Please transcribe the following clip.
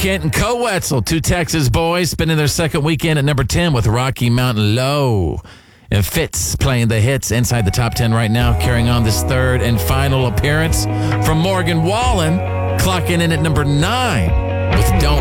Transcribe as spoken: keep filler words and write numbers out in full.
Kent and Co Wetzel, two Texas boys, spending their second weekend at number ten with Rocky Mountain Low. And Fitz playing the hits inside the top ten right now, carrying on this third and final appearance from Morgan Wallen, clocking in at number nine with Don't